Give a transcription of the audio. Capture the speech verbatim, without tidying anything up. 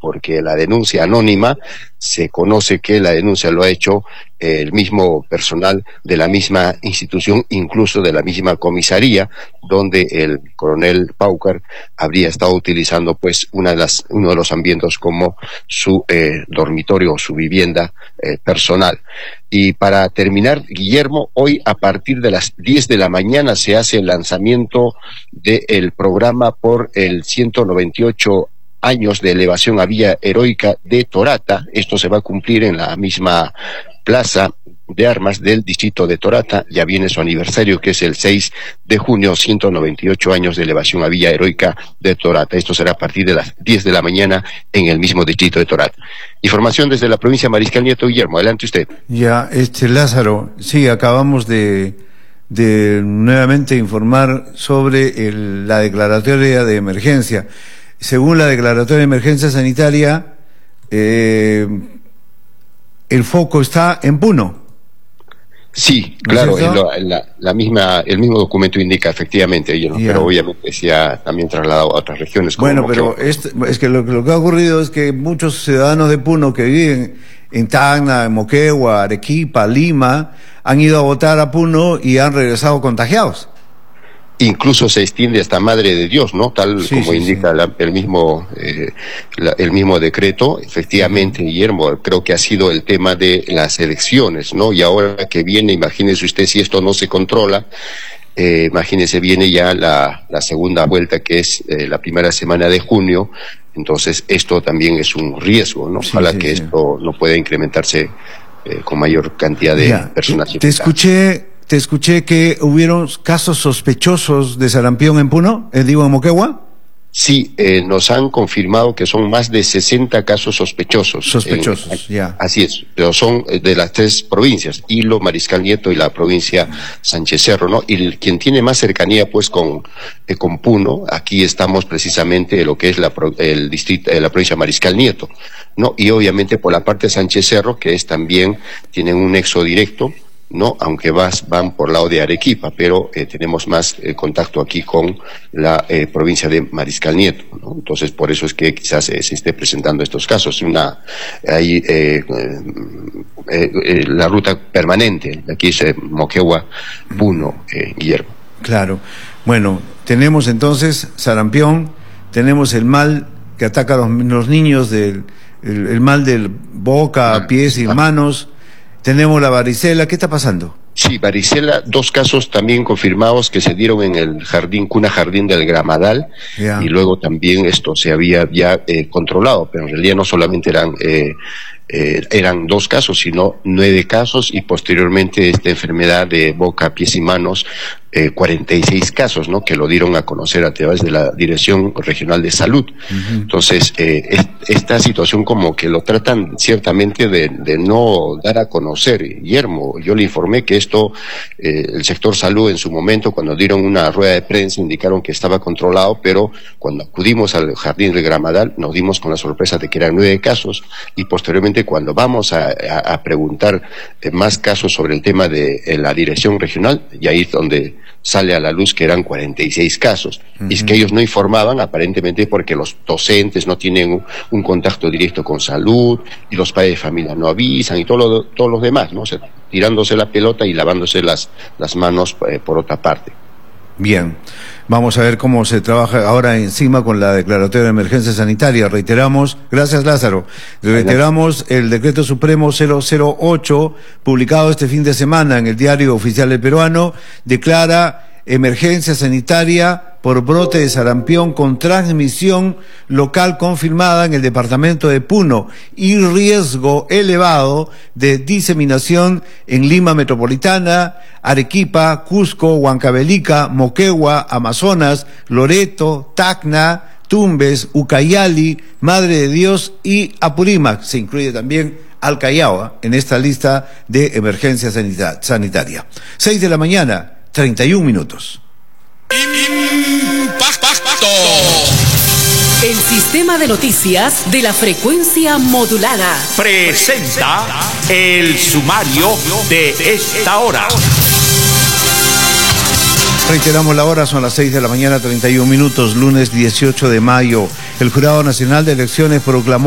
porque la denuncia anónima se conoce que la denuncia lo ha hecho eh, el mismo personal de la misma institución, incluso de la misma comisaría, donde el coronel Paucar habría estado utilizando pues una de las, uno de los ambientes como su eh, dormitorio o su vivienda eh, personal. Y para terminar, Guillermo, hoy a partir de las diez de la mañana se hace el lanzamiento del programa por el ciento noventa y ocho años de elevación a Villa Heroica de Torata. Esto se va a cumplir en la misma plaza de armas del distrito de Torata. Ya viene su aniversario, que es el seis de junio, ciento noventa y ocho años de elevación a Villa Heroica de Torata. Esto será a partir de las diez de la mañana en el mismo distrito de Torata. Información desde la provincia de Mariscal Nieto. Guillermo, adelante usted. Ya, este Lázaro, sí, acabamos de, de nuevamente informar sobre el, la declaratoria de emergencia. Según la declaratoria de emergencia sanitaria, eh, el foco está en Puno. Sí, claro, ¿no es lo, la, la misma, el mismo documento indica efectivamente, ¿no? Pero obviamente se ha también trasladado a otras regiones. Como bueno, pero este, es que lo, lo que ha ocurrido es que muchos ciudadanos de Puno que viven en Tacna, en Moquegua, Arequipa, Lima, han ido a votar a Puno y han regresado contagiados. Incluso se extiende hasta Madre de Dios, ¿no? Tal sí, como sí, indica sí. La, el mismo eh, la, el mismo decreto. Efectivamente, Guillermo, creo que ha sido el tema de las elecciones, ¿no? Y ahora que viene, imagínese usted, si esto no se controla, eh, imagínese, viene ya la, la segunda vuelta, que es eh, la primera semana de junio. Entonces, esto también es un riesgo, ¿no? Ojalá sí, sí, que sí. esto no pueda incrementarse eh, con mayor cantidad de ya, personas. Te, te escuché... Te escuché que hubieron casos sospechosos de sarampión en Puno, eh, digo en Moquegua. Sí, eh, nos han confirmado que son más de sesenta casos sospechosos. Sospechosos, en, ya. Así es, pero son de las tres provincias, Hilo, Mariscal Nieto y la provincia Sánchez Cerro, ¿no? Y el, quien tiene más cercanía, pues, con, eh, con Puno, aquí estamos precisamente en lo que es la, el distrito, eh, la provincia Mariscal Nieto, ¿no? Y obviamente por la parte de Sánchez Cerro, que es también, tienen un nexo directo, no, aunque vas, van por lado de Arequipa, pero eh, tenemos más eh, contacto aquí con la eh, provincia de Mariscal Nieto, ¿no? Entonces, por eso es que quizás eh, se esté presentando estos casos. Una, hay eh, eh, eh, la ruta permanente, aquí es eh, Moquegua, Puno, eh, Guillermo. Claro. Bueno, tenemos entonces sarampión, tenemos el mal que ataca a los, los niños, del, el, el mal del boca, ah, pies y ah. manos. Tenemos la varicela, ¿qué está pasando? Sí, varicela, dos casos también confirmados que se dieron en el jardín, cuna jardín del Gramadal, yeah. Y luego también esto se había ya eh, controlado, pero en realidad no solamente eran eh, eh, eran dos casos, sino nueve casos, y posteriormente esta enfermedad de boca, pies y manos, eh, cuarenta y seis casos, ¿no? Que lo dieron a conocer a través de la Dirección Regional de Salud. Uh-huh. Entonces, eh, es, esta situación como que lo tratan ciertamente de, de no dar a conocer. Guillermo, yo le informé que esto, eh, el sector salud en su momento, cuando dieron una rueda de prensa, indicaron que estaba controlado, pero cuando acudimos al jardín del Gramadal, nos dimos con la sorpresa de que eran nueve casos, y posteriormente cuando vamos a, a, a preguntar eh, más casos sobre el tema de eh, la Dirección Regional, y ahí es donde sale a la luz que eran cuarenta y seis casos. Uh-huh. Y es que ellos no informaban, aparentemente porque los docentes no tienen un, un contacto directo con salud, y los padres de familia no avisan, y todo lo, todos los demás, ¿no? O sea, tirándose la pelota y lavándose las, las manos eh, por otra parte. Bien, vamos a ver cómo se trabaja ahora encima con la declaratoria de emergencia sanitaria. Reiteramos, gracias Lázaro, reiteramos el decreto supremo cero cero ocho, publicado este fin de semana en el Diario Oficial del Peruano, declara emergencia sanitaria por brote de sarampión con transmisión local confirmada en el departamento de Puno y riesgo elevado de diseminación en Lima Metropolitana, Arequipa, Cusco, Huancavelica, Moquegua, Amazonas, Loreto, Tacna, Tumbes, Ucayali, Madre de Dios y Apurímac. Se incluye también al Callao en esta lista de emergencia sanita- sanitaria. Seis de la mañana, treinta y un minutos. Impacto. El sistema de noticias de la frecuencia modulada presenta el sumario de esta hora. Reiteramos la hora, son las seis de la mañana, treinta y un minutos, lunes dieciocho de mayo. El Jurado Nacional de Elecciones proclamó